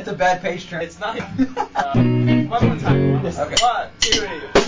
That's a bad page turn. It's not. One more time. Okay. 1, 2, 3.